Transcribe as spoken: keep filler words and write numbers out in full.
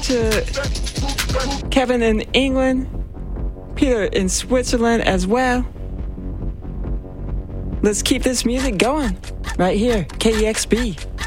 to Kevin in England, Peter in Switzerland as well. Let's keep this music going right here, K E X B.